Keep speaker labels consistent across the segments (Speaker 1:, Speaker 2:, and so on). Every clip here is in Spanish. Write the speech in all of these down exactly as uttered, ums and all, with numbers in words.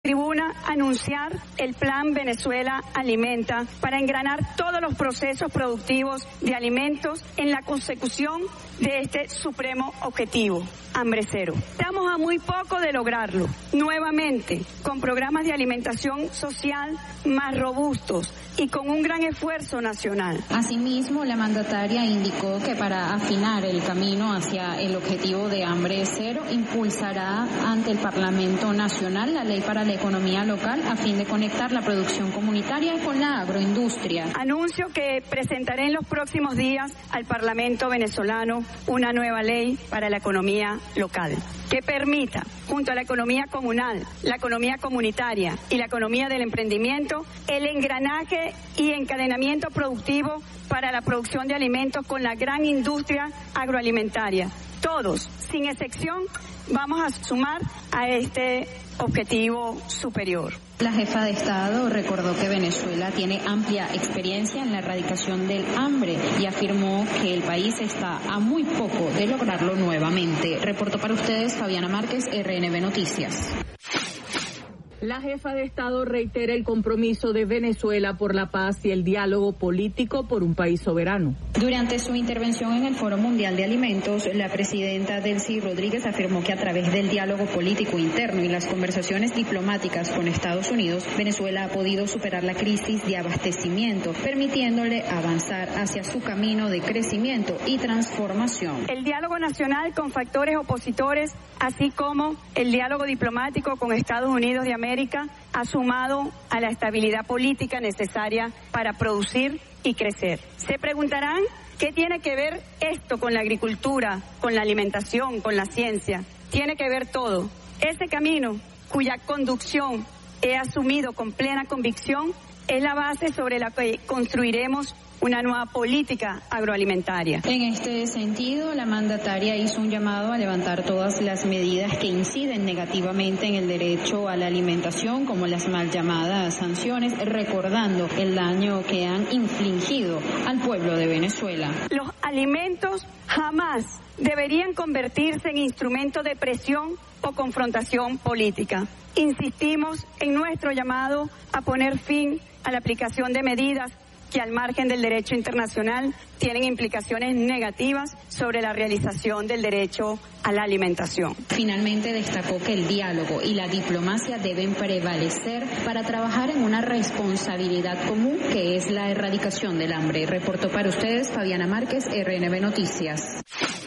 Speaker 1: tribuna anunciar el Plan Venezuela Alimenta para engranar todos los procesos productivos de alimentos en la consecución de este supremo objetivo, hambre cero. Estamos a muy poco de lograrlo, nuevamente, con programas de alimentación social más robustos y con un gran esfuerzo nacional.
Speaker 2: Asimismo, la mandataria indicó que para afinar el camino hacia el objetivo de hambre cero, impulsará ante el Parlamento Nacional la ley para la economía local a fin de conectar la producción comunitaria con la agroindustria.
Speaker 1: Anuncio que presentaré en los próximos días al Parlamento venezolano una nueva ley para la economía local que permita, junto a la economía comunal, la economía comunitaria y la economía del emprendimiento, el engranaje y encadenamiento productivo para la producción de alimentos con la gran industria agroalimentaria. Todos, sin excepción, vamos a sumar a este objetivo superior.
Speaker 2: La jefa de Estado recordó que Venezuela tiene amplia experiencia en la erradicación del hambre y afirmó que el país está a muy poco de lograrlo nuevamente. Reportó para ustedes Fabiana Márquez, R N B Noticias.
Speaker 3: La jefa de Estado reitera el compromiso de Venezuela por la paz y el diálogo político por un país soberano.
Speaker 2: Durante su intervención en el Foro Mundial de Alimentos, la presidenta Delcy Rodríguez afirmó que a través del diálogo político interno y las conversaciones diplomáticas con Estados Unidos, Venezuela ha podido superar la crisis de abastecimiento, permitiéndole avanzar hacia su camino de crecimiento y transformación.
Speaker 1: El diálogo nacional con factores opositores, así como el diálogo diplomático con Estados Unidos de América, ha sumado a la estabilidad política necesaria para producir y crecer. Se preguntarán qué tiene que ver esto con la agricultura, con la alimentación, con la ciencia. Tiene que ver todo. Ese camino, cuya conducción he asumido con plena convicción, es la base sobre la que construiremos una nueva política agroalimentaria.
Speaker 2: En este sentido, la mandataria hizo un llamado a levantar todas las medidas que inciden negativamente en el derecho a la alimentación, como las mal llamadas sanciones, recordando el daño que han infligido al pueblo de Venezuela.
Speaker 1: Los alimentos jamás deberían convertirse en instrumento de presión o confrontación política. Insistimos en nuestro llamado a poner fin a la aplicación de medidas que al margen del derecho internacional tienen implicaciones negativas sobre la realización del derecho a la alimentación.
Speaker 2: Finalmente destacó que el diálogo y la diplomacia deben prevalecer para trabajar en una responsabilidad común que es la erradicación del hambre. Reportó para ustedes Fabiana Márquez, R N B Noticias.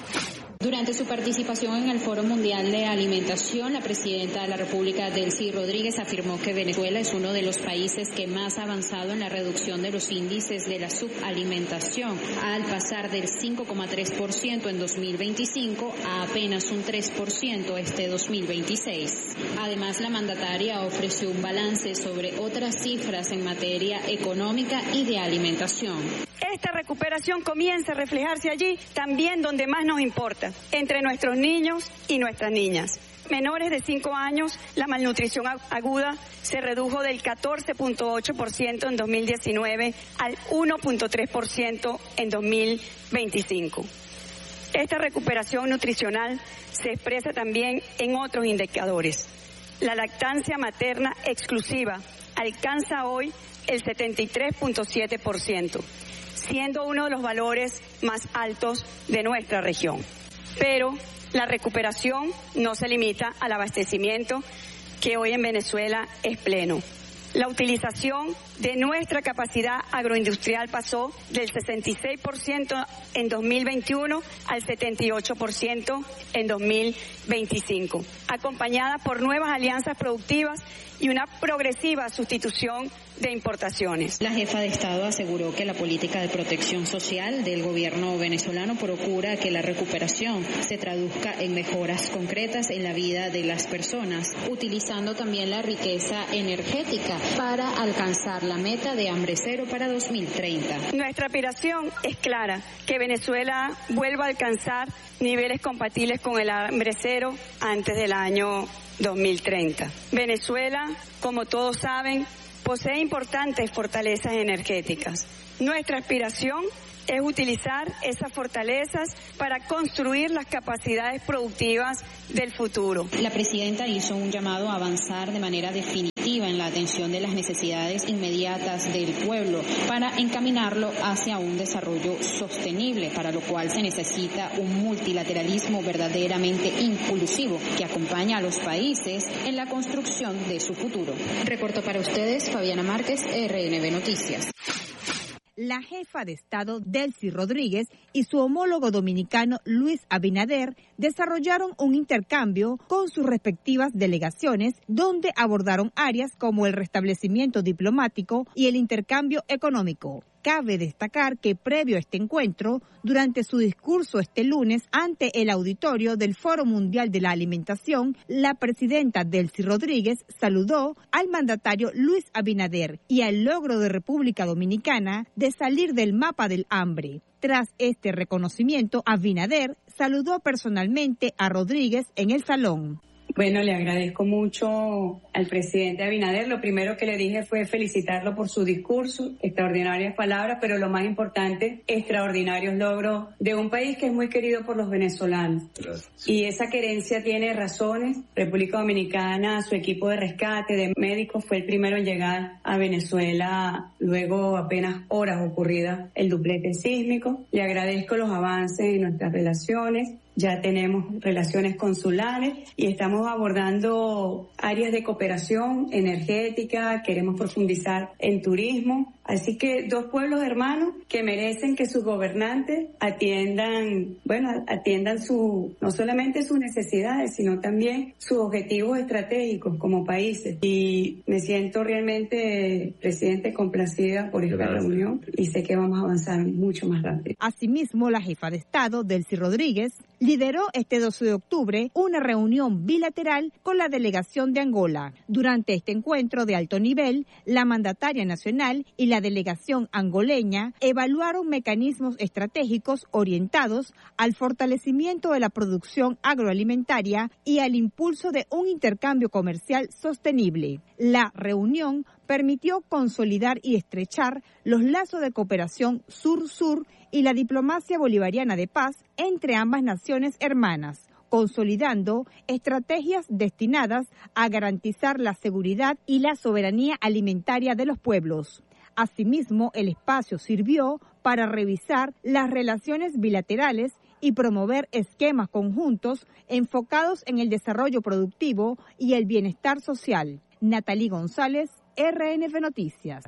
Speaker 2: Durante su participación en el Foro Mundial de Alimentación, la presidenta de la República, Delcy Rodríguez, afirmó que Venezuela es uno de los países que más ha avanzado en la reducción de los índices de la subalimentación, al pasar del cinco coma tres por ciento en dos mil veinticinco a apenas un tres por ciento este dos mil veintiséis. Además, la mandataria ofreció un balance sobre otras cifras en materia económica y de alimentación.
Speaker 1: Esta recuperación comienza a reflejarse allí también donde más nos importa, entre nuestros niños y nuestras niñas. Menores de cinco años, la malnutrición aguda se redujo del catorce punto ocho por ciento en dos mil diecinueve al uno punto tres por ciento en dos mil veinticinco. Esta recuperación nutricional se expresa también en otros indicadores. La lactancia materna exclusiva alcanza hoy el setenta y tres punto siete por ciento, siendo uno de los valores más altos de nuestra región. Pero la recuperación no se limita al abastecimiento, que hoy en Venezuela es pleno. La utilización de nuestra capacidad agroindustrial pasó del sesenta y seis por ciento en dos mil veintiuno al setenta y ocho por ciento en dos mil veinticinco, acompañada por nuevas alianzas productivas y una progresiva sustitución de importaciones.
Speaker 2: La jefa de Estado aseguró que la política de protección social del gobierno venezolano procura que la recuperación se traduzca en mejoras concretas en la vida de las personas, utilizando también la riqueza energética para alcanzar la meta de hambre cero para dos mil treinta.
Speaker 1: Nuestra aspiración es clara, que Venezuela vuelva a alcanzar niveles compatibles con el hambre cero antes del año dos mil treinta. Venezuela, como todos saben, posee importantes fortalezas energéticas. Nuestra aspiración es utilizar esas fortalezas para construir las capacidades productivas del futuro.
Speaker 2: La presidenta hizo un llamado a avanzar de manera definitiva en la atención de las necesidades inmediatas del pueblo para encaminarlo hacia un desarrollo sostenible, para lo cual se necesita un multilateralismo verdaderamente inclusivo que acompaña a los países en la construcción de su futuro. Reportó para ustedes Fabiana Márquez, R N B Noticias.
Speaker 4: La jefa de Estado, Delcy Rodríguez, y su homólogo dominicano, Luis Abinader, desarrollaron un intercambio con sus respectivas delegaciones, donde abordaron áreas como el restablecimiento diplomático y el intercambio económico. Cabe destacar que previo a este encuentro, durante su discurso este lunes ante el auditorio del Foro Mundial de la Alimentación, la presidenta Delcy Rodríguez saludó al mandatario Luis Abinader y al logro de República Dominicana de salir del mapa del hambre. Tras este reconocimiento, Abinader saludó personalmente a Rodríguez en el salón.
Speaker 1: Bueno, le agradezco mucho al presidente Abinader. Lo primero que le dije fue felicitarlo por su discurso, extraordinarias palabras, pero lo más importante, extraordinarios logros de un país que es muy querido por los venezolanos. Gracias. Y esa querencia tiene razones. República Dominicana, su equipo de rescate de médicos fue el primero en llegar a Venezuela luego apenas horas ocurrida el duplete sísmico. Le agradezco los avances en nuestras relaciones. Ya tenemos relaciones consulares y estamos abordando áreas de cooperación energética, queremos profundizar en turismo. Así que dos pueblos hermanos que merecen que sus gobernantes atiendan, bueno, atiendan su, no solamente sus necesidades, sino también sus objetivos estratégicos como países. Y me siento realmente, presidente, complacida por esta Gracias. reunión y sé que vamos a avanzar mucho más rápido.
Speaker 4: Asimismo, la jefa de Estado, Delcy Rodríguez, lideró este doce de octubre una reunión bilateral con la delegación de Angola. Durante este encuentro de alto nivel, la mandataria nacional y la delegación angoleña evaluaron mecanismos estratégicos orientados al fortalecimiento de la producción agroalimentaria y al impulso de un intercambio comercial sostenible. La reunión permitió consolidar y estrechar los lazos de cooperación sur-sur y la diplomacia bolivariana de paz entre ambas naciones hermanas, consolidando estrategias destinadas a garantizar la seguridad y la soberanía alimentaria de los pueblos. Asimismo, el espacio sirvió para revisar las relaciones bilaterales y promover esquemas conjuntos enfocados en el desarrollo productivo y el bienestar social. Natalie González, R N B Noticias.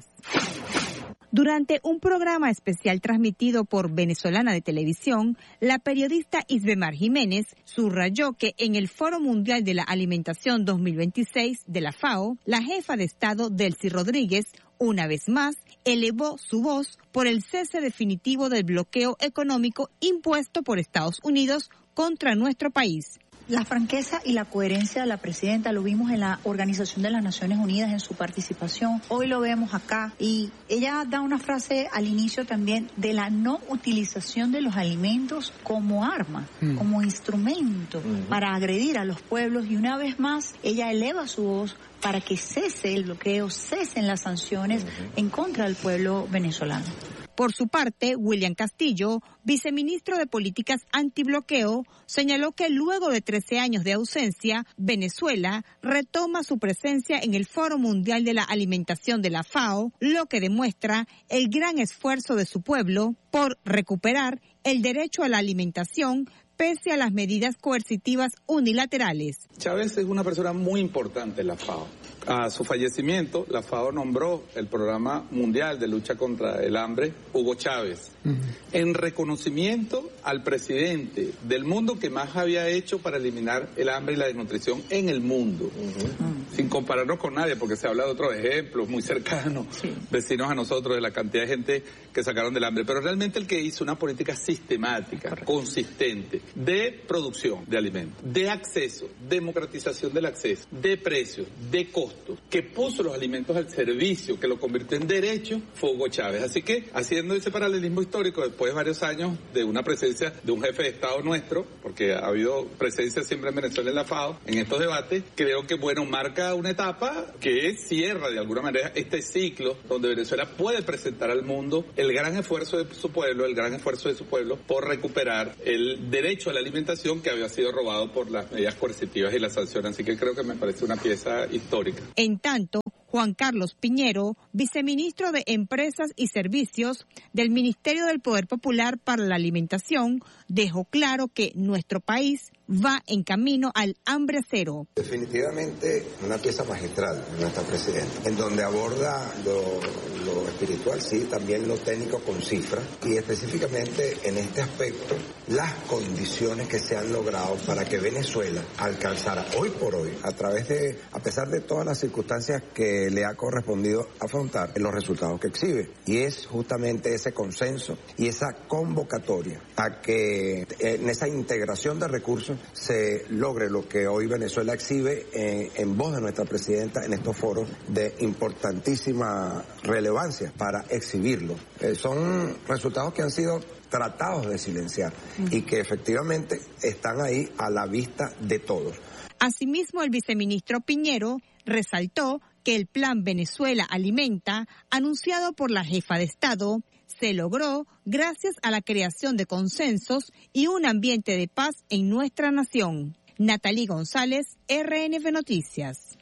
Speaker 4: Durante un programa especial transmitido por Venezolana de Televisión, la periodista Isbemar Jiménez subrayó que en el Foro Mundial de la Alimentación dos mil veintiséis de la FAO, la jefa de Estado Delcy Rodríguez, una vez más, elevó su voz por el cese definitivo del bloqueo económico impuesto por Estados Unidos contra nuestro país.
Speaker 5: La franqueza y la coherencia de la presidenta lo vimos en la Organización de las Naciones Unidas en su participación. Hoy lo vemos acá y ella da una frase al inicio también de la no utilización de los alimentos como arma, mm. como instrumento mm. para agredir a los pueblos, y una vez más ella eleva su voz para que cese el bloqueo, cesen las sanciones mm. en contra del pueblo venezolano.
Speaker 4: Por su parte, William Castillo, viceministro de Políticas Antibloqueo, señaló que luego de trece años de ausencia, Venezuela retoma su presencia en el Foro Mundial de la Alimentación de la FAO, lo que demuestra el gran esfuerzo de su pueblo por recuperar el derecho a la alimentación pese a las medidas coercitivas unilaterales.
Speaker 6: Chávez es una persona muy importante en la FAO. A su fallecimiento, la FAO nombró el Programa Mundial de Lucha contra el Hambre Hugo Chávez, uh-huh. en reconocimiento al presidente del mundo que más había hecho para eliminar el hambre y la desnutrición en el mundo. Uh-huh. Uh-huh. Sin compararnos con nadie, porque se habla de otros ejemplos muy cercanos, sí. vecinos a nosotros, de la cantidad de gente que sacaron del hambre. Pero realmente el que hizo una política sistemática, Correcto. consistente, de producción de alimentos, de acceso, democratización del acceso, de precios, de costos, que puso los alimentos al servicio, que lo convirtió en derecho, fue Hugo Chávez. Así que, haciendo ese paralelismo histórico, después de varios años de una presencia de un jefe de Estado nuestro, porque porque ha habido presencia siempre en Venezuela en la FAO, en estos debates, creo que, bueno, marca una etapa que cierra de alguna manera este ciclo donde Venezuela puede presentar al mundo el gran esfuerzo de su pueblo, el gran esfuerzo de su pueblo por recuperar el derecho a la alimentación que había sido robado por las medidas coercitivas y las sanciones. Así que creo que me parece una pieza histórica.
Speaker 4: En tanto, Juan Carlos Piñero, viceministro de Empresas y Servicios del Ministerio del Poder Popular para la Alimentación, dejó claro que nuestro país va en camino al hambre cero.
Speaker 7: Definitivamente una pieza magistral de nuestra presidenta, en donde aborda lo, lo espiritual, sí, también lo técnico con cifras, y específicamente en este aspecto las condiciones que se han logrado para que Venezuela alcanzara hoy por hoy, a través de, a pesar de todas las circunstancias que le ha correspondido afrontar, en los resultados que exhibe. Y es justamente ese consenso y esa convocatoria a que en esa integración de recursos se logre lo que hoy Venezuela exhibe en, en voz de nuestra presidenta en estos foros de importantísima relevancia para exhibirlo. Eh, son resultados que han sido tratados de silenciar y que efectivamente están ahí a la vista de todos.
Speaker 4: Asimismo, el viceministro Piñero resaltó que el Plan Venezuela Alimenta, anunciado por la jefa de Estado, se logró gracias a la creación de consensos y un ambiente de paz en nuestra nación. Natalie González, R N V Noticias.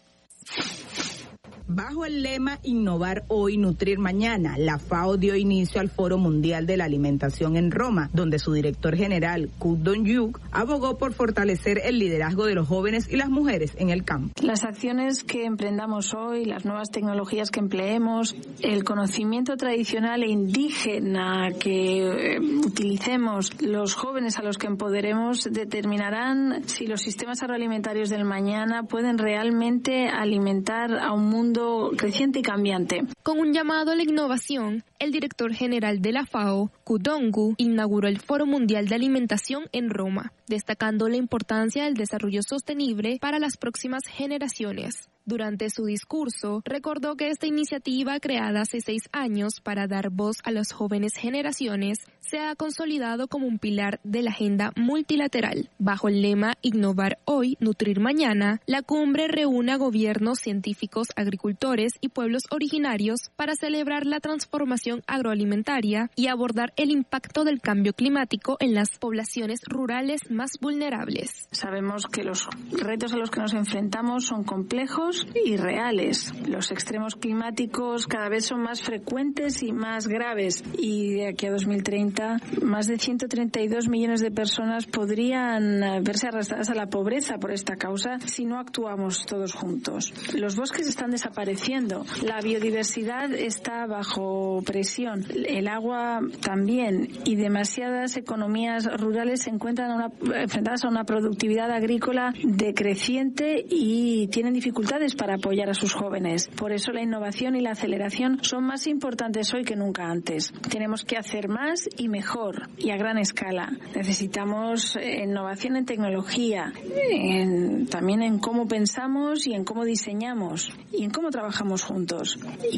Speaker 3: Bajo el lema Innovar hoy, nutrir mañana, la FAO dio inicio al Foro Mundial de la Alimentación en Roma, donde su director general, Ku Dong-yuk, abogó por fortalecer el liderazgo de los jóvenes y las mujeres en el campo.
Speaker 8: Las acciones que emprendamos hoy, las nuevas tecnologías que empleemos, el conocimiento tradicional e indígena que eh, utilicemos, los jóvenes a los que empoderemos, determinarán si los sistemas agroalimentarios del mañana pueden realmente alimentar a un mundo creciente y cambiante.
Speaker 9: Con un llamado a la innovación, el director general de la FAO, Ku Dong-gu, inauguró el Foro Mundial de Alimentación en Roma, destacando la importancia del desarrollo sostenible para las próximas generaciones. Durante su discurso, recordó que esta iniciativa, creada hace seis años para dar voz a las jóvenes generaciones, se ha consolidado como un pilar de la agenda multilateral. Bajo el lema Innovar hoy, nutrir mañana, la cumbre reúne a gobiernos, científicos, agricultores y pueblos originarios para celebrar la transformación agroalimentaria y abordar el impacto del cambio climático en las poblaciones rurales más vulnerables.
Speaker 8: Sabemos que los retos a los que nos enfrentamos son complejos y reales. Los extremos climáticos cada vez son más frecuentes y más graves, y de aquí a dos mil treinta más de ciento treinta y dos millones de personas podrían verse arrastradas a la pobreza por esta causa si no actuamos todos juntos. Los bosques están desapareciendo, la biodiversidad está bajo presión, el agua también, y demasiadas economías rurales se encuentran a una, enfrentadas a una productividad agrícola decreciente y tienen dificultades para apoyar a sus jóvenes. Por eso la innovación y la aceleración son más importantes hoy que nunca antes. Tenemos que hacer más y mejor, y a gran escala. Necesitamos innovación en tecnología, en, también en cómo pensamos y en cómo diseñamos y en cómo trabajamos juntos.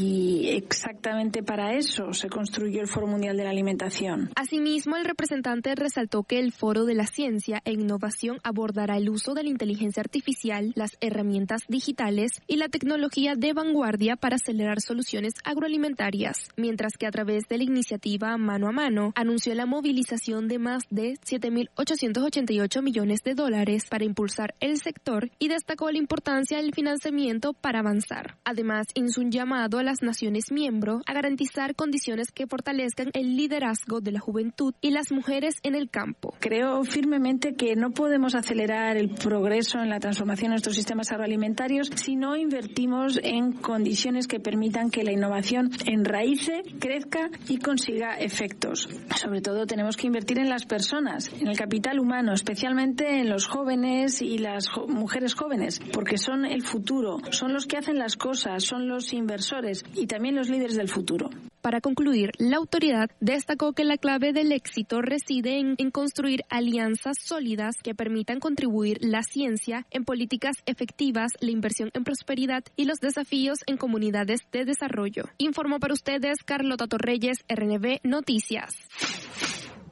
Speaker 8: Y exactamente para eso se construyó el Foro Mundial de la Alimentación.
Speaker 9: Asimismo, el representante resaltó que el Foro de la Ciencia e Innovación abordará el uso de la inteligencia artificial, las herramientas digitales y la tecnología de vanguardia para acelerar soluciones agroalimentarias, mientras que a través de la iniciativa Mano a Mano anunció la movilización de más de siete mil ochocientos ochenta y ocho millones de dólares para impulsar el sector y destacó la importancia del financiamiento para avanzar. Además, hizo un llamado a las naciones miembros a garantizar condiciones que fortalezcan el liderazgo de la juventud y las mujeres en el campo.
Speaker 8: Creo firmemente que no podemos acelerar el progreso en la transformación de nuestros sistemas agroalimentarios si no invertimos en condiciones que permitan que la innovación enraíce, crezca y consiga efectos. Sobre todo tenemos que invertir en las personas, en el capital humano, especialmente en los jóvenes y las jo- mujeres jóvenes, porque son el futuro, son los que hacen las cosas, son los inversores y también los líderes del futuro.
Speaker 9: Para concluir, la autoridad destacó que la clave del éxito reside en, en construir alianzas sólidas que permitan contribuir la ciencia en políticas efectivas, la inversión en prosperidad y los desafíos en comunidades de desarrollo. Informó para ustedes Carlota Torreyes, R N V Noticias.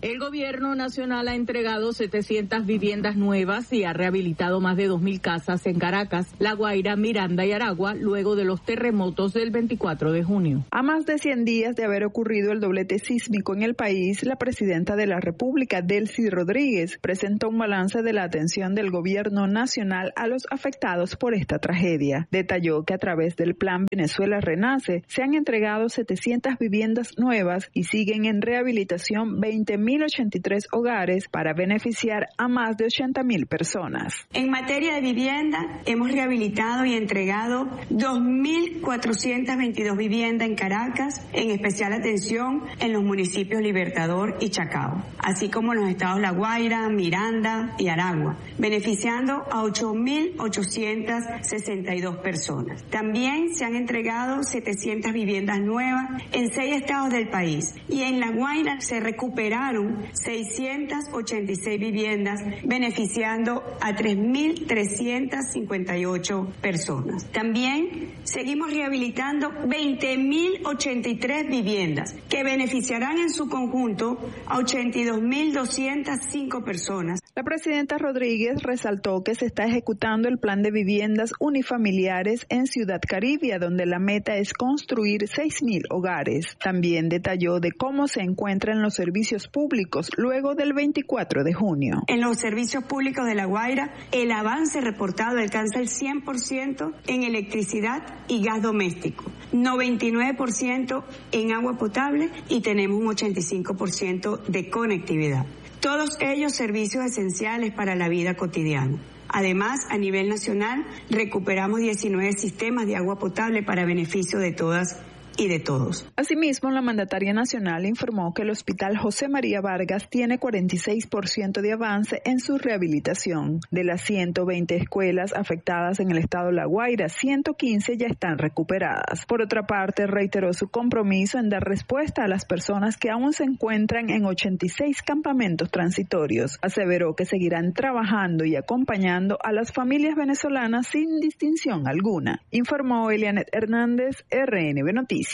Speaker 3: El gobierno nacional ha entregado setecientas viviendas nuevas y ha rehabilitado más de dos mil casas en Caracas, La Guaira, Miranda y Aragua luego de los terremotos del veinticuatro de junio.
Speaker 10: A más de cien días de haber ocurrido el doblete sísmico en el país, la presidenta de la República, Delcy Rodríguez, presentó un balance de la atención del gobierno nacional a los afectados por esta tragedia. Detalló que a través del Plan Venezuela Renace se han entregado setecientas viviendas nuevas y siguen en rehabilitación veinte mil ochenta y tres hogares para beneficiar a más de ochenta mil personas.
Speaker 1: En materia de vivienda, hemos rehabilitado y entregado dos mil cuatrocientas veintidós viviendas en Caracas, en especial atención en los municipios Libertador y Chacao, así como en los estados La Guaira, Miranda y Aragua, beneficiando a ocho mil ochocientas sesenta y dos personas. También se han entregado setecientas viviendas nuevas en seis estados del país y en La Guaira se recuperaron seiscientas ochenta y seis viviendas, beneficiando a tres mil trescientas cincuenta y ocho personas. También seguimos rehabilitando veinte mil ochenta y tres viviendas que beneficiarán en su conjunto a ochenta y dos mil doscientas cinco personas.
Speaker 10: La presidenta Rodríguez resaltó que se está ejecutando el plan de viviendas unifamiliares en Ciudad Caribia, donde la meta es construir seis mil hogares. También detalló de cómo se encuentran los servicios públicos luego del veinticuatro de junio.
Speaker 1: En los servicios públicos de La Guaira, el avance reportado alcanza el cien por ciento en electricidad y gas doméstico, noventa y nueve por ciento en agua potable y tenemos un ochenta y cinco por ciento de conectividad. Todos ellos servicios esenciales para la vida cotidiana. Además, a nivel nacional, recuperamos diecinueve sistemas de agua potable para beneficio de todas y de todos.
Speaker 10: Asimismo, la mandataria nacional informó que el Hospital José María Vargas tiene cuarenta y seis por ciento de avance en su rehabilitación. De las ciento veinte escuelas afectadas en el estado La Guaira, ciento quince ya están recuperadas. Por otra parte, reiteró su compromiso en dar respuesta a las personas que aún se encuentran en ochenta y seis campamentos transitorios. Aseveró que seguirán trabajando y acompañando a las familias venezolanas sin distinción alguna. Informó Elianet Hernández, R N B Noticias.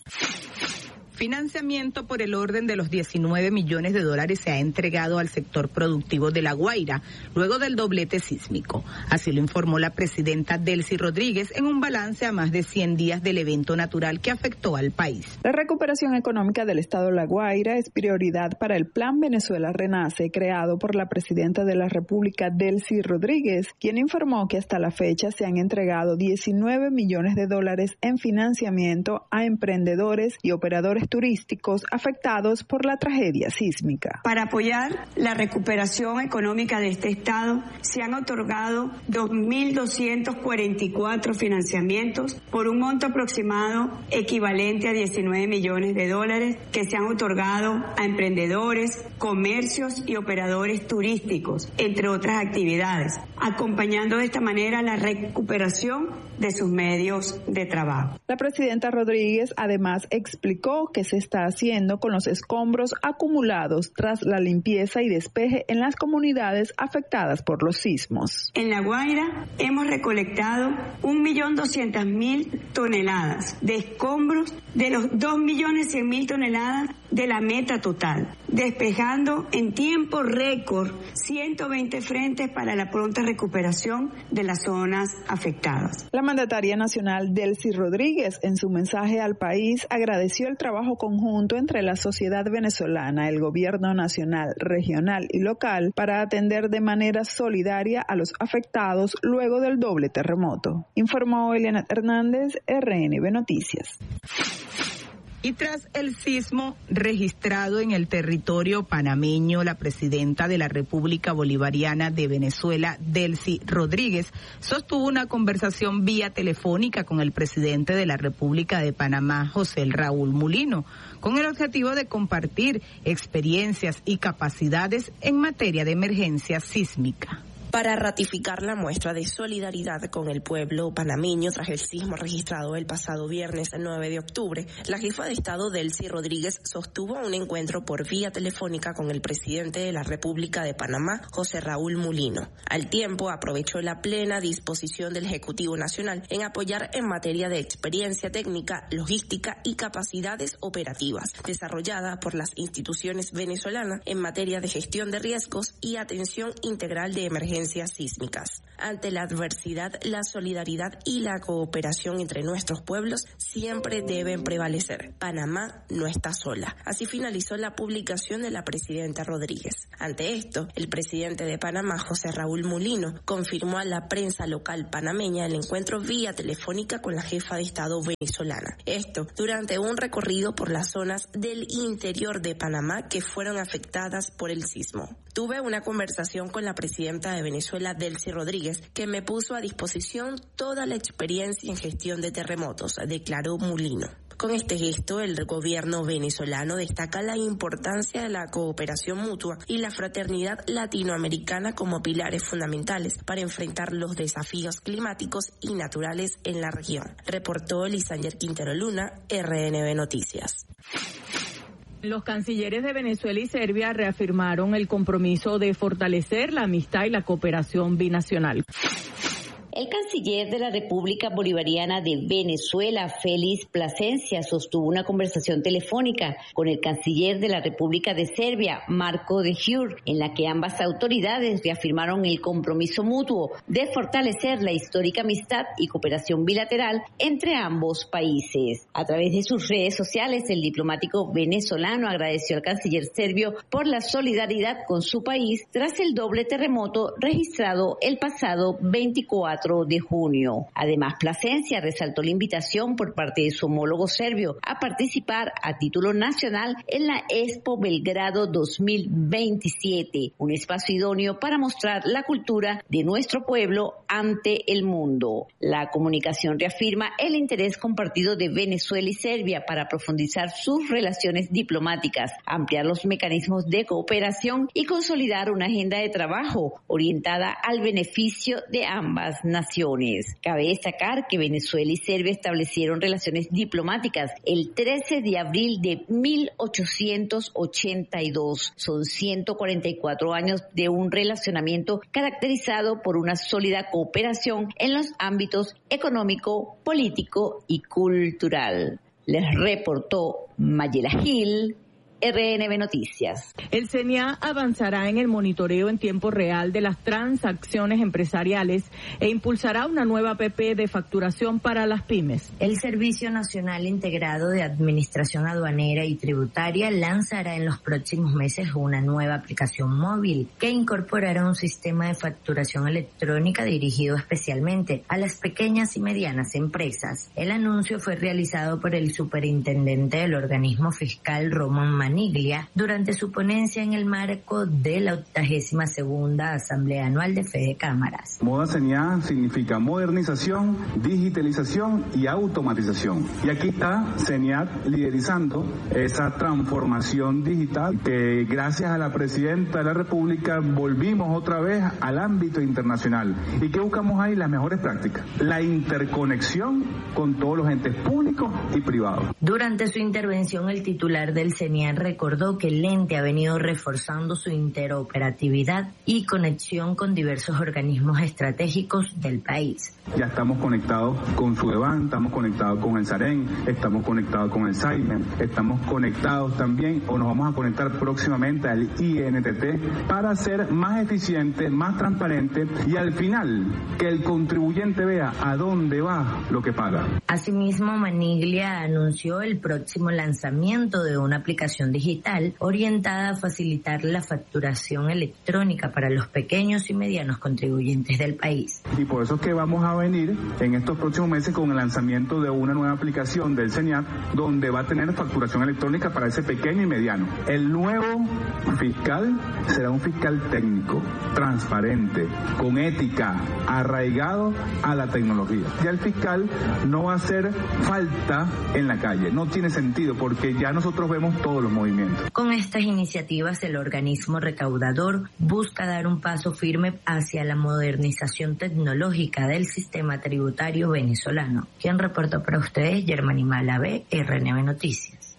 Speaker 3: Financiamiento por el orden de los diecinueve millones de dólares se ha entregado al sector productivo de La Guaira luego del doblete sísmico. Así lo informó la presidenta Delcy Rodríguez en un balance a más de cien días del evento natural que afectó al país.
Speaker 10: La recuperación económica del estado La Guaira es prioridad para el Plan Venezuela Renace, creado por la presidenta de la República Delcy Rodríguez, quien informó que hasta la fecha se han entregado diecinueve millones de dólares en financiamiento a emprendedores y operadores turísticos afectados por la tragedia sísmica.
Speaker 1: Para apoyar la recuperación económica de este estado, se han otorgado dos mil doscientos cuarenta y cuatro financiamientos por un monto aproximado equivalente a diecinueve millones de dólares que se han otorgado a emprendedores, comercios y operadores turísticos, entre otras actividades, acompañando de esta manera la recuperación de sus medios de trabajo.
Speaker 10: La presidenta Rodríguez además explicó que se está haciendo con los escombros acumulados tras la limpieza y despeje en las comunidades afectadas por los sismos.
Speaker 1: En La Guaira hemos recolectado un millón doscientas mil toneladas de escombros de los dos millones cien mil toneladas de la meta total, despejando en tiempo récord ciento veinte frentes para la pronta recuperación de las zonas afectadas.
Speaker 10: La mandataria nacional Delcy Rodríguez, en su mensaje al país, agradeció el trabajo conjunto entre la sociedad venezolana, el gobierno nacional, regional y local para atender de manera solidaria a los afectados luego del doble terremoto. Informó Eliana Hernández, R N B Noticias.
Speaker 3: Y tras el sismo registrado en el territorio panameño, la presidenta de la República Bolivariana de Venezuela, Delcy Rodríguez, sostuvo una conversación vía telefónica con el presidente de la República de Panamá, José Raúl Mulino, con el objetivo de compartir experiencias y capacidades en materia de emergencia sísmica.
Speaker 11: para ratificar la muestra de solidaridad con el pueblo panameño tras el sismo registrado el pasado viernes nueve de octubre. La jefa de Estado Delcy Rodríguez sostuvo un encuentro por vía telefónica con el presidente de la República de Panamá, José Raúl Mulino. Al tiempo, aprovechó la plena disposición del Ejecutivo Nacional en apoyar en materia de experiencia técnica, logística y capacidades operativas, desarrollada por las instituciones venezolanas en materia de gestión de riesgos y atención integral de emergencias sísmicas. Ante la adversidad, la solidaridad y la cooperación entre nuestros pueblos siempre deben prevalecer. Panamá no está sola. Así finalizó la publicación de la presidenta Rodríguez. Ante esto, el presidente de Panamá, José Raúl Mulino, confirmó a la prensa local panameña el encuentro vía telefónica con la jefa de Estado venezolana. Esto durante un recorrido por las zonas del interior de Panamá que fueron afectadas por el sismo. Tuve una conversación con la presidenta de Venezuela, Delcy Rodríguez, que me puso a disposición toda la experiencia en gestión de terremotos, declaró Mulino. Con este gesto, el gobierno venezolano destaca la importancia de la cooperación mutua y la fraternidad latinoamericana como pilares fundamentales para enfrentar los desafíos climáticos y naturales en la región. Reportó Lisander Quintero Luna, R N B Noticias.
Speaker 12: Los cancilleres de Venezuela y Serbia reafirmaron el compromiso de fortalecer la amistad y la cooperación binacional.
Speaker 13: El canciller de la República Bolivariana de Venezuela, Félix Plasencia, sostuvo una conversación telefónica con el canciller de la República de Serbia, Marko Dežur, en la que ambas autoridades reafirmaron el compromiso mutuo de fortalecer la histórica amistad y cooperación bilateral entre ambos países. A través de sus redes sociales, el diplomático venezolano agradeció al canciller serbio por la solidaridad con su país tras el doble terremoto registrado el pasado veinticuatro de junio. Además, Plasencia resaltó la invitación por parte de su homólogo serbio a participar a título nacional en la Expo Belgrado dos mil veintisiete, un espacio idóneo para mostrar la cultura de nuestro pueblo ante el mundo. La comunicación reafirma el interés compartido de Venezuela y Serbia para profundizar sus relaciones diplomáticas, ampliar los mecanismos de cooperación y consolidar una agenda de trabajo orientada al beneficio de ambas naciones. Cabe destacar que Venezuela y Serbia establecieron relaciones diplomáticas el trece de abril de mil ochocientos ochenta y dos. Son ciento cuarenta y cuatro años de un relacionamiento caracterizado por una sólida cooperación en los ámbitos económico, político y cultural. Les reportó Mayela Gil, R N B Noticias.
Speaker 12: El C N A avanzará en el monitoreo en tiempo real de las transacciones empresariales e impulsará una nueva P P de facturación para las pymes.
Speaker 14: El Servicio Nacional Integrado de Administración Aduanera y Tributaria lanzará en los próximos meses una nueva aplicación móvil que incorporará un sistema de facturación electrónica dirigido especialmente a las pequeñas y medianas empresas. El anuncio fue realizado por el superintendente del organismo fiscal, Roman Maniglia, durante su ponencia en el marco de la octagésima segunda Asamblea Anual de Fede Cámaras.
Speaker 15: Moda C N A significa modernización, digitalización y automatización. Y aquí está C N A liderizando esa transformación digital que gracias a la Presidenta de la República volvimos otra vez al ámbito internacional. ¿Y qué buscamos ahí? Las mejores prácticas. La interconexión con todos los entes públicos y privados.
Speaker 14: Durante su intervención, el titular del C N A recordó que el ente ha venido reforzando su interoperatividad y conexión con diversos organismos estratégicos del país.
Speaker 15: Ya estamos conectados con Sudeban, estamos conectados con el SAREN, estamos conectados con el SAIMEN, estamos conectados también o nos vamos a conectar próximamente al I N T T para ser más eficiente, más transparente y al final que el contribuyente vea a dónde va lo que paga.
Speaker 14: Asimismo, Maniglia anunció el próximo lanzamiento de una aplicación digital orientada a facilitar la facturación electrónica para los pequeños y medianos contribuyentes del país.
Speaker 15: Y por eso es que vamos a venir en estos próximos meses con el lanzamiento de una nueva aplicación del C N A donde va a tener facturación electrónica para ese pequeño y mediano. El nuevo fiscal será un fiscal técnico, transparente, con ética, arraigado a la tecnología. Ya el fiscal no va a hacer falta en la calle, no tiene sentido porque ya nosotros vemos todos los movimiento.
Speaker 14: Con estas iniciativas, el organismo recaudador busca dar un paso firme hacia la modernización tecnológica del sistema tributario venezolano. Quien reportó para ustedes, Germany Malavé, R N B Noticias.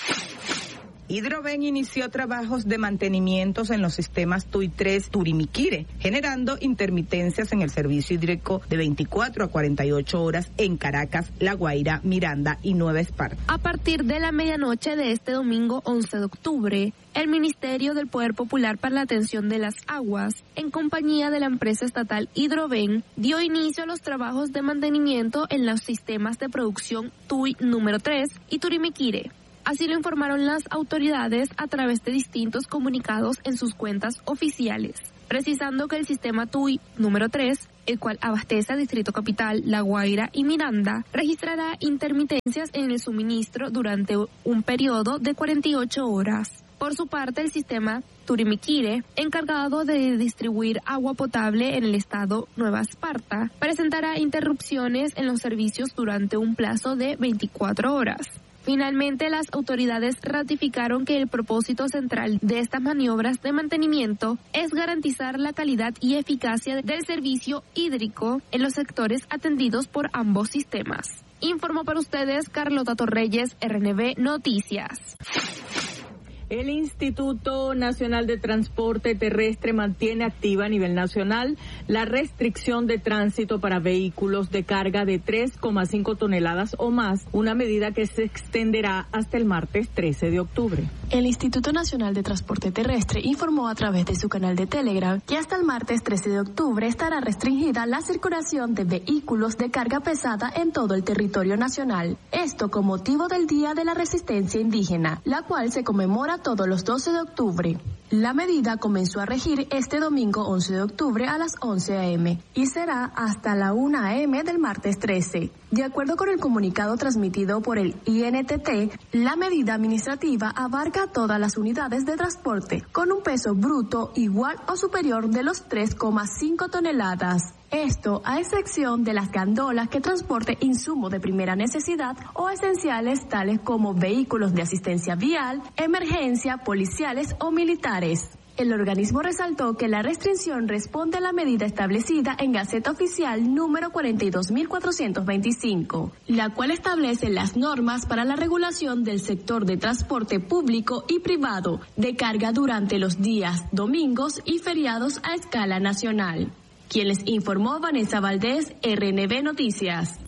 Speaker 3: Hidroven inició trabajos de mantenimientos en los sistemas Tuy tres Turimiquire, generando intermitencias en el servicio hídrico de veinticuatro a cuarenta y ocho horas en Caracas, La Guaira, Miranda y Nueva Esparta.
Speaker 9: A partir de la medianoche de este domingo once de octubre, el Ministerio del Poder Popular para la Atención de las Aguas, en compañía de la empresa estatal Hidroven, dio inicio a los trabajos de mantenimiento en los sistemas de producción Tuy número tres y Turimiquire. Así lo informaron las autoridades a través de distintos comunicados en sus cuentas oficiales, precisando que el sistema Tuy número tres, el cual abastece a Distrito Capital, La Guaira y Miranda, registrará intermitencias en el suministro durante un periodo de cuarenta y ocho horas. Por su parte, el sistema Turimiquire, encargado de distribuir agua potable en el estado Nueva Esparta, presentará interrupciones en los servicios durante un plazo de veinticuatro horas. Finalmente, las autoridades ratificaron que el propósito central de estas maniobras de mantenimiento es garantizar la calidad y eficacia del servicio hídrico en los sectores atendidos por ambos sistemas. Informó para ustedes Carlota Torreyes, R N B Noticias.
Speaker 12: El Instituto Nacional de Transporte Terrestre mantiene activa a nivel nacional la restricción de tránsito para vehículos de carga de tres coma cinco toneladas o más, una medida que se extenderá hasta el martes trece de octubre.
Speaker 16: El Instituto Nacional de Transporte Terrestre informó a través de su canal de Telegram que hasta el martes trece de octubre estará restringida la circulación de vehículos de carga pesada en todo el territorio nacional. Esto con motivo del Día de la Resistencia Indígena, la cual se conmemora todos los doce de octubre. La medida comenzó a regir este domingo once de octubre a las once a eme y será hasta la una a eme del martes trece. De acuerdo con el comunicado transmitido por el I N T T, la medida administrativa abarca todas las unidades de transporte con un peso bruto igual o superior de los tres coma cinco toneladas. Esto a excepción de las gandolas que transporten insumos de primera necesidad o esenciales tales como vehículos de asistencia vial, emergencia, policiales o militares. El organismo resaltó que la restricción responde a la medida establecida en Gaceta Oficial número cuarenta y dos mil cuatrocientos veinticinco, la cual establece las normas para la regulación del sector de transporte público y privado de carga durante los días, domingos y feriados a escala nacional. Quien les informó, Vanessa Valdés, R N B Noticias.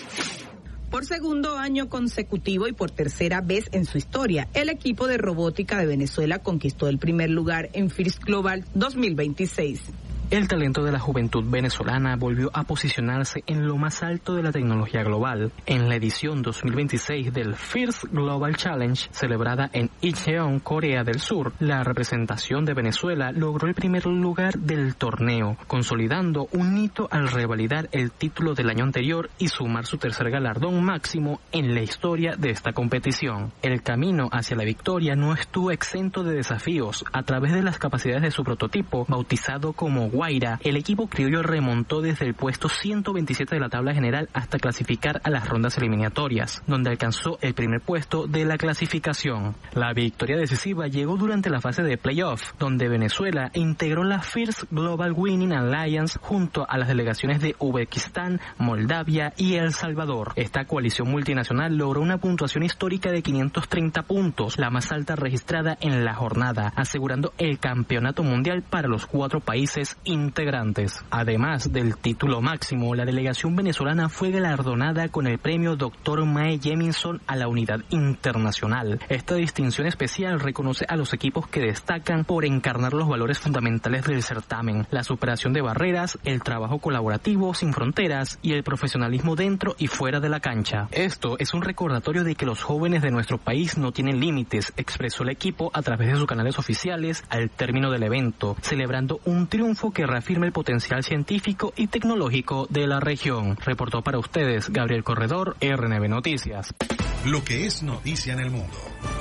Speaker 3: Por segundo año consecutivo y por tercera vez en su historia, el equipo de robótica de Venezuela conquistó el primer lugar en First Global dos mil veintiséis.
Speaker 17: El talento de la juventud venezolana volvió a posicionarse en lo más alto de la tecnología global. En la edición dos mil veintiséis del First Global Challenge, celebrada en Incheon, Corea del Sur, la representación de Venezuela logró el primer lugar del torneo, consolidando un hito al revalidar el título del año anterior y sumar su tercer galardón máximo en la historia de esta competición. El camino hacia la victoria no estuvo exento de desafíos. A través de las capacidades de su prototipo, bautizado como Guaira, el equipo criollo remontó desde el puesto ciento veintisiete de la tabla general hasta clasificar a las rondas eliminatorias, donde alcanzó el primer puesto de la clasificación. La victoria decisiva llegó durante la fase de playoff, donde Venezuela integró la First Global Winning Alliance junto a las delegaciones de Uzbekistán, Moldavia y El Salvador. Esta coalición multinacional logró una puntuación histórica de quinientos treinta puntos, la más alta registrada en la jornada, asegurando el campeonato mundial para los cuatro países integrantes. Además del título máximo, la delegación venezolana fue galardonada con el premio doctor Mae Jemison a la unidad internacional. Esta distinción especial reconoce a los equipos que destacan por encarnar los valores fundamentales del certamen, la superación de barreras, el trabajo colaborativo sin fronteras y el profesionalismo dentro y fuera de la cancha. Esto es un recordatorio de que los jóvenes de nuestro país no tienen límites, expresó el equipo a través de sus canales oficiales al término del evento, celebrando un triunfo que reafirma el potencial científico y tecnológico de la región. Reportó para ustedes Gabriel Corredor, R N B Noticias.
Speaker 18: Lo que es noticia en el mundo.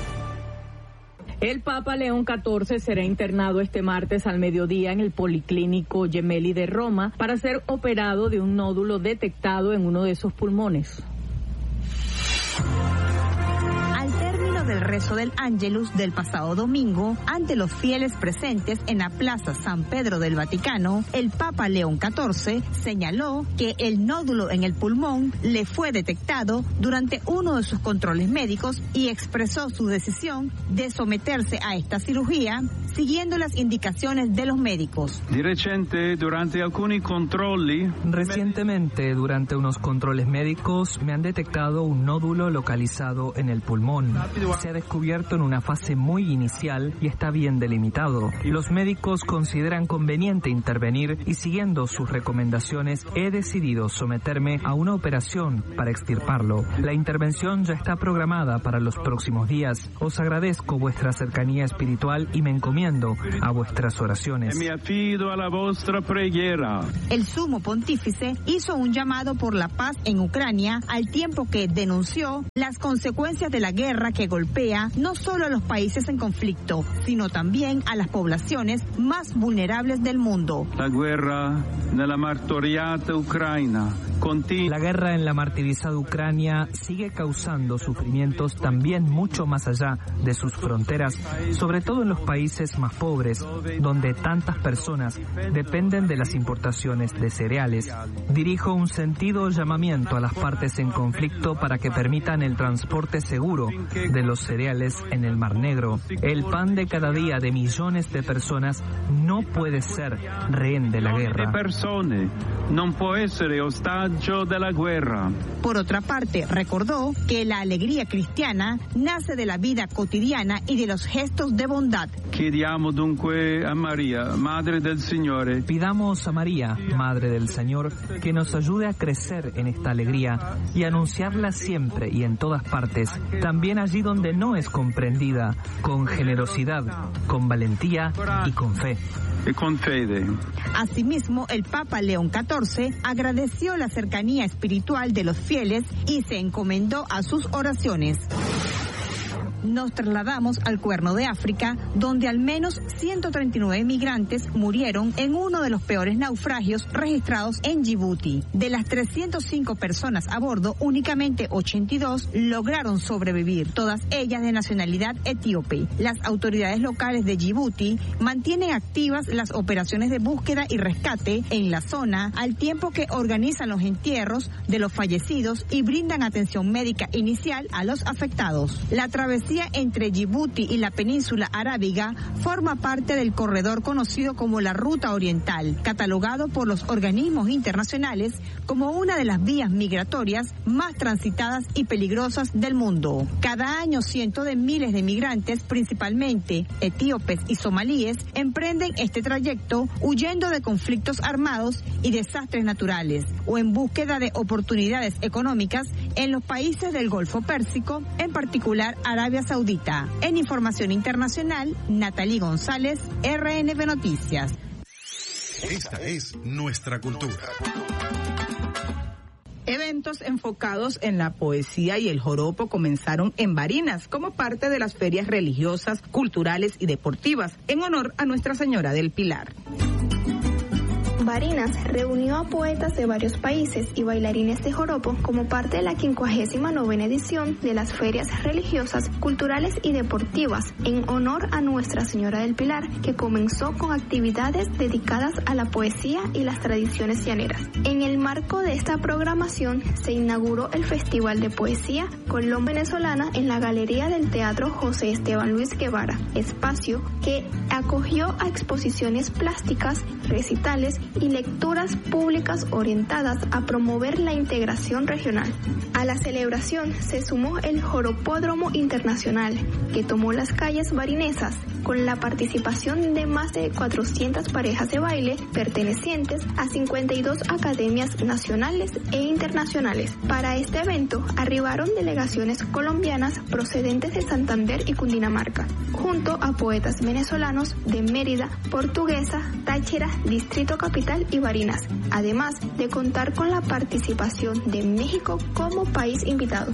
Speaker 12: El Papa León catorce será internado este martes al mediodía en el Policlínico Gemelli de Roma para ser operado de un nódulo detectado en uno de sus pulmones.
Speaker 4: De del rezo del Ángelus del pasado domingo ante los fieles presentes en la Plaza San Pedro del Vaticano, el Papa León catorce señaló que el nódulo en el pulmón le fue detectado durante uno de sus controles médicos y expresó su decisión de someterse a esta cirugía siguiendo las indicaciones de los médicos.
Speaker 19: Recientemente, durante unos controles médicos, me han detectado un nódulo localizado en el pulmón. Se ha descubierto en una fase muy inicial y está bien delimitado. Los médicos consideran conveniente intervenir y, siguiendo sus recomendaciones, he decidido someterme a una operación para extirparlo. La intervención ya está programada para los próximos días. Os agradezco vuestra cercanía espiritual y me encomiendo a vuestras oraciones.
Speaker 4: El sumo pontífice hizo un llamado por la paz en Ucrania al tiempo que denunció las consecuencias de la guerra que golpea no solo a los países en conflicto, sino también a las poblaciones más vulnerables del mundo.
Speaker 15: La guerra en la martoriata Ucrania continúa.
Speaker 19: La guerra en la martirizada Ucrania sigue causando sufrimientos también mucho más allá de sus fronteras, sobre todo en los países más pobres, donde tantas personas dependen de las importaciones de cereales. Dirijo un sentido llamamiento a las partes en conflicto para que permitan el transporte seguro de los cereales en el Mar Negro. El pan de cada día de millones de personas no puede ser rehén de la guerra.
Speaker 15: No puede ser ostaggio de la guerra.
Speaker 4: Por otra parte, recordó que la alegría cristiana nace de la vida cotidiana y de los gestos de bondad.
Speaker 15: Chiediamo dunque a María, Madre del Signore.
Speaker 19: Pidamos a María, Madre del Señor, que nos ayude a crecer en esta alegría y anunciarla siempre y en todas partes, también allí donde no es comprendida, con generosidad, con valentía y con fe.
Speaker 15: Y con fede.
Speaker 4: Asimismo, el Papa León catorce agradeció la cercanía espiritual de los fieles y se encomendó a sus oraciones. Nos trasladamos al Cuerno de África, donde al menos ciento treinta y nueve migrantes murieron en uno de los peores naufragios registrados en Djibouti. De las trescientas cinco personas a bordo, únicamente ochenta y dos lograron sobrevivir, todas ellas de nacionalidad etíope. Las autoridades locales de Djibouti mantienen activas las operaciones de búsqueda y rescate en la zona, al tiempo que organizan los entierros de los fallecidos y brindan atención médica inicial a los afectados. La travesía entre Djibouti y la península arábiga forma parte del corredor conocido como la Ruta Oriental, catalogado por los organismos internacionales como una de las vías migratorias más transitadas y peligrosas del mundo. Cada año cientos de miles de migrantes, principalmente etíopes y somalíes, emprenden este trayecto huyendo de conflictos armados y desastres naturales o en búsqueda de oportunidades económicas en los países del Golfo Pérsico, en particular Arabia Saudita. En información internacional, Natalie González, R N B Noticias.
Speaker 18: Esta es nuestra cultura.
Speaker 3: Eventos enfocados en la poesía y el joropo comenzaron en Barinas como parte de las ferias religiosas, culturales y deportivas en honor a Nuestra Señora del Pilar.
Speaker 20: Barinas reunió a poetas de varios países y bailarines de joropo como parte de la quincuagésima novena edición de las ferias religiosas, culturales y deportivas en honor a Nuestra Señora del Pilar, que comenzó con actividades dedicadas a la poesía y las tradiciones llaneras. En el marco de esta programación se inauguró el Festival de Poesía Colón Venezolana en la Galería del Teatro José Esteban Luis Guevara, espacio que acogió a exposiciones plásticas, recitales y lecturas públicas orientadas a promover la integración regional. A la celebración se sumó el Joropódromo Internacional, que tomó las calles barinesas con la participación de más de cuatrocientas parejas de baile pertenecientes a cincuenta y dos academias nacionales e internacionales. Para este evento arribaron delegaciones colombianas procedentes de Santander y Cundinamarca, junto a poetas venezolanos de Mérida, Portuguesa, Táchira, Distrito Capital y Barinas, además de contar con la participación de México como país invitado.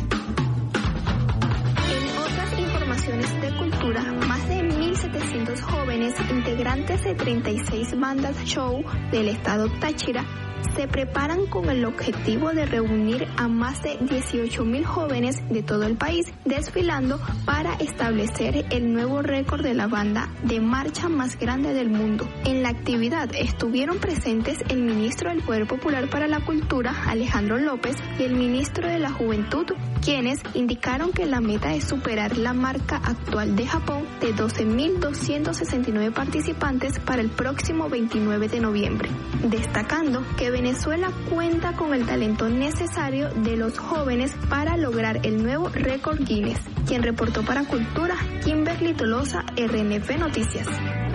Speaker 20: En otras informaciones de cultura, más de mil setecientos jóvenes integrantes de treinta y seis bandas show del estado Táchira se preparan con el objetivo de reunir a más de dieciocho mil jóvenes de todo el país, desfilando para establecer el nuevo récord de la banda de marcha más grande del mundo. En la actividad estuvieron presentes el ministro del Poder Popular para la Cultura, Alejandro López, y el ministro de la Juventud, quienes indicaron que la meta es superar la marca actual de Japón de doce mil doscientos sesenta y nueve participantes para el próximo veintinueve de noviembre, destacando que Venezuela cuenta con el talento necesario de los jóvenes para lograr el nuevo récord Guinness. Quien reportó para Cultura, Kimberly Tolosa, R N F Noticias.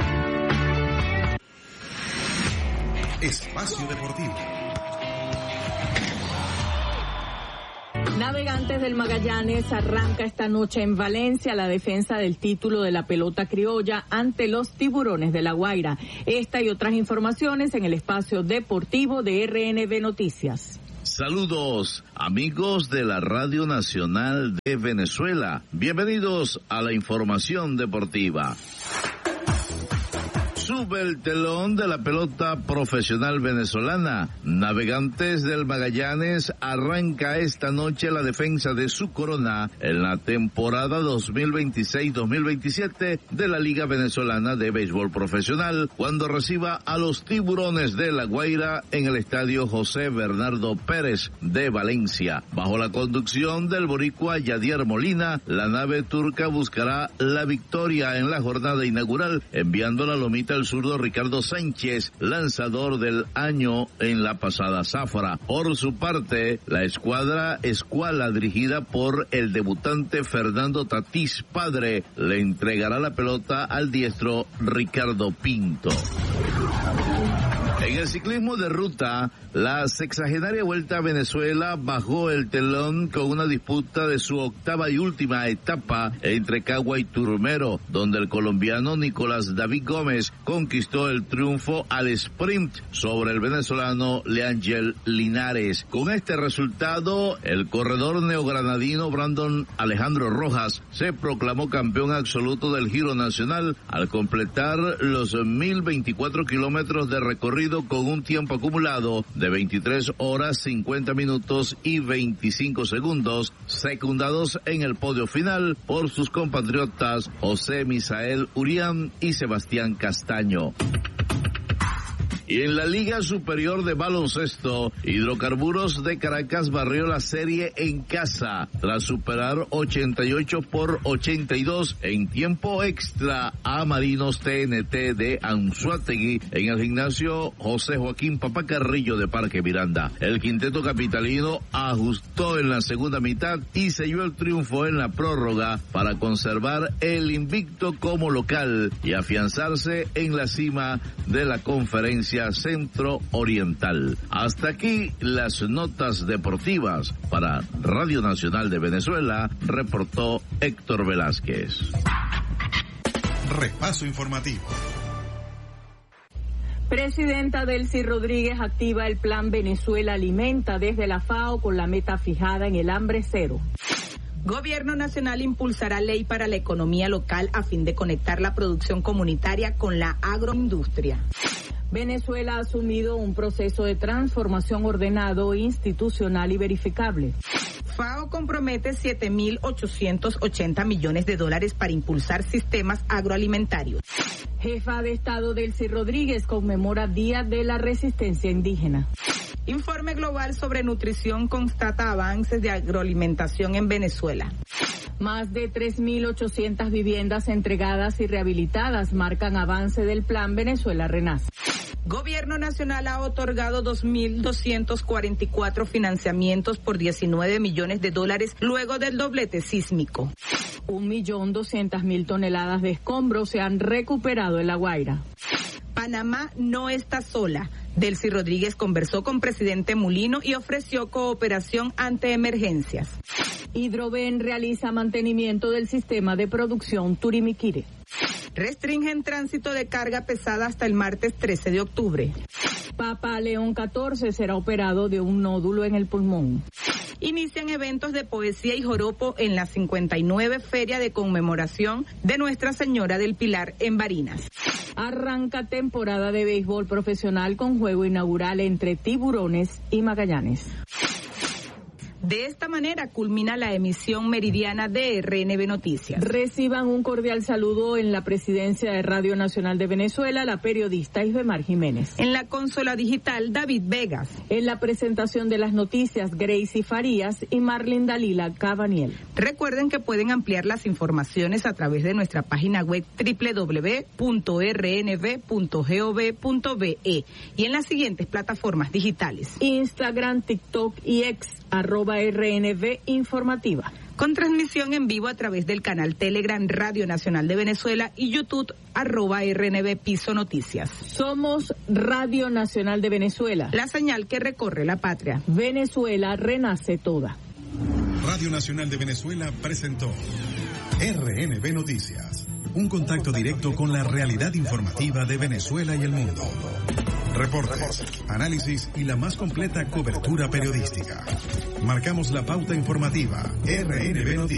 Speaker 18: Espacio Deportivo.
Speaker 12: Navegantes del Magallanes arranca esta noche en Valencia la defensa del título de la pelota criolla ante los Tiburones de La Guaira. Esta y otras informaciones en el espacio deportivo de R N V Noticias.
Speaker 21: Saludos, amigos de la Radio Nacional de Venezuela. Bienvenidos a la información deportiva. Sube el telón de la pelota profesional venezolana. Navegantes del Magallanes arranca esta noche la defensa de su corona en la temporada dos mil veintiséis dos mil veintisiete de la Liga Venezolana de Béisbol Profesional, cuando reciba a los Tiburones de La Guaira en el estadio José Bernardo Pérez de Valencia. Bajo la conducción del boricua Yadier Molina, la nave turca buscará la victoria en la jornada inaugural, enviando la lomita al zurdo Ricardo Sánchez, lanzador del año en la pasada zafra. Por su parte, la escuadra escuala dirigida por el debutante Fernando Tatís Padre le entregará la pelota al diestro Ricardo Pinto. En el ciclismo de ruta, la sexagenaria Vuelta a Venezuela bajó el telón con una disputa de su octava y última etapa entre Cagua y Turmero, donde el colombiano Nicolás David Gómez conquistó el triunfo al sprint sobre el venezolano Leángel Linares. Con este resultado, el corredor neogranadino Brandon Alejandro Rojas se proclamó campeón absoluto del Giro Nacional al completar los mil veinticuatro kilómetros de recorrido con un tiempo acumulado de veintitrés horas cincuenta minutos y veinticinco segundos, secundados en el podio final por sus compatriotas José Misael Urián y Sebastián Castaño. Y en la Liga Superior de Baloncesto, Hidrocarburos de Caracas barrió la serie en casa tras superar ochenta y ocho por ochenta y dos en tiempo extra a Marinos T N T de Anzoátegui en el gimnasio José Joaquín Papacarrillo de Parque Miranda. El quinteto capitalino ajustó en la segunda mitad y selló el triunfo en la prórroga para conservar el invicto como local y afianzarse en la cima de la conferencia Centro Oriental. Hasta aquí las notas deportivas. Para Radio Nacional de Venezuela, reportó Héctor Velázquez.
Speaker 18: Repaso informativo.
Speaker 12: Presidenta Delcy Rodríguez activa el Plan Venezuela Alimenta desde la FAO con la meta fijada en el hambre cero.
Speaker 3: Gobierno Nacional impulsará ley para la economía local a fin de conectar la producción comunitaria con la agroindustria.
Speaker 12: Venezuela ha asumido un proceso de transformación ordenado, institucional y verificable.
Speaker 3: FAO compromete siete mil ochocientos ochenta millones de dólares para impulsar sistemas agroalimentarios.
Speaker 12: Jefa de Estado Delcy Rodríguez conmemora Día de la Resistencia Indígena.
Speaker 3: Informe global sobre nutrición constata avances de agroalimentación en Venezuela.
Speaker 12: Más de tres mil ochocientas viviendas entregadas y rehabilitadas marcan avance del Plan Venezuela Renace.
Speaker 3: Gobierno Nacional ha otorgado dos mil doscientos cuarenta y cuatro financiamientos por diecinueve millones de dólares luego del doblete sísmico.
Speaker 12: Un millón doscientas mil toneladas de escombros se han recuperado en La Guaira.
Speaker 3: Panamá no está sola. Delcy Rodríguez conversó con presidente Mulino y ofreció cooperación ante emergencias.
Speaker 12: Hidroven realiza mantenimiento del sistema de producción Turimiquire.
Speaker 3: Restringen tránsito de carga pesada hasta el martes trece de octubre.
Speaker 12: Papa León catorce será operado de un nódulo en el pulmón.
Speaker 3: inician eventos de poesía y joropo en la cincuenta y nueve Feria de Conmemoración de Nuestra Señora del Pilar en Barinas.
Speaker 12: Arranca temporada de béisbol profesional con juego inaugural entre Tiburones y Magallanes.
Speaker 3: De esta manera culmina la emisión meridiana de R N B Noticias.
Speaker 12: Reciban un cordial saludo en la presidencia de Radio Nacional de Venezuela, la periodista Isbemar Jiménez.
Speaker 3: En la consola digital, David Vegas.
Speaker 12: En la presentación de las noticias, Gracie Farías y Marlene Dalila Cabaniel.
Speaker 3: Recuerden que pueden ampliar las informaciones a través de nuestra página web doble u doble u doble u punto r n v punto gov punto be y en las siguientes plataformas digitales:
Speaker 12: Instagram, TikTok y X, arroba R N V Informativa.
Speaker 3: Con transmisión en vivo a través del canal Telegram Radio Nacional de Venezuela y YouTube, arroba R N V Piso Noticias.
Speaker 12: Somos Radio Nacional de Venezuela.
Speaker 3: La señal que recorre la patria.
Speaker 12: Venezuela renace toda.
Speaker 18: Radio Nacional de Venezuela presentó R N V Noticias. Un contacto directo con la realidad informativa de Venezuela y el mundo. Reportes, análisis y la más completa cobertura periodística. Marcamos la pauta informativa. R N V Noticias.